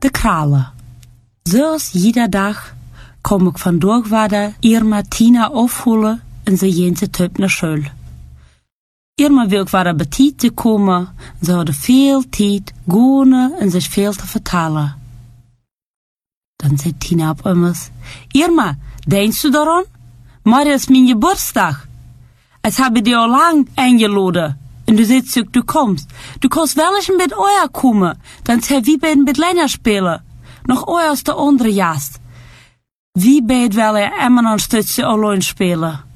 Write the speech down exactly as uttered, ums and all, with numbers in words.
De Krale. Zoals jeder dag kom ik vandaag weer Irma Tina afholen en ze jente tup naar school. Irma wil ik weer bij tijd te komen, ze hadden veel tijd, gaan en zich veel te vertellen. Dan zei Tina op immers, Irma, denkst du daran? Morgen is mijn Geburtstag. Ich habe dir al lang eingeladen. En du sagst, du kommst. Du kannst wel eens met euer komen. Dan zijn wie beiden met länger spelen. Nog euer als de andere jast. Wie beiden wel er immer een stukje alleen spelen.